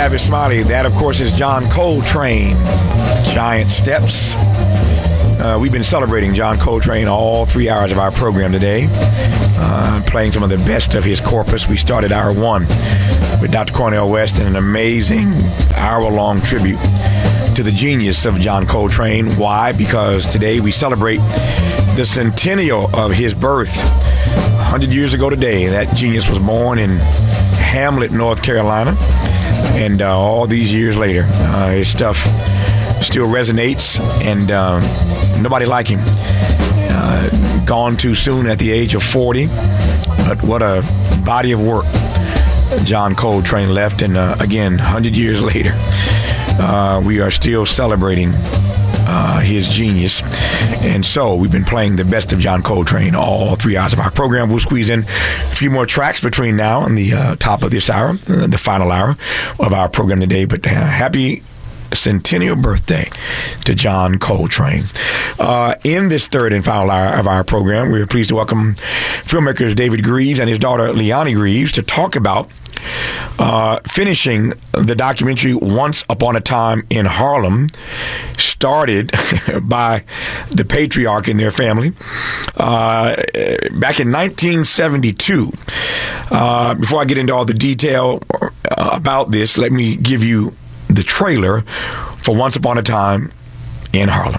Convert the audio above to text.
Travis Smiley. That, of course, is John Coltrane. Giant Steps. We've been celebrating John Coltrane all 3 hours of our program today, playing some of the best of his corpus. We started hour one with Dr. Cornel West and an amazing hour-long tribute to the genius of John Coltrane. Why? Because today we celebrate the centennial of his birth. 100 years ago today, that genius was born in Hamlet, North Carolina. And all these years later, his stuff still resonates, and nobody like him. Gone too soon at the age of 40. But what a body of work John Coltrane left. And again, 100 years later, we are still celebrating his genius. And so we've been playing the best of John Coltrane all 3 hours of our program. We'll squeeze in a few more tracks between now and the top of this hour, the final hour of our program today. But happy centennial birthday to John Coltrane. In this third and final hour of our program, we're pleased to welcome filmmakers David Greaves and his daughter Leonie Greaves to talk about finishing the documentary Once Upon a Time in Harlem, started by the patriarch in their family back in 1972. Before I get into all the detail about this, let me give you the trailer for Once Upon a Time in Harlem.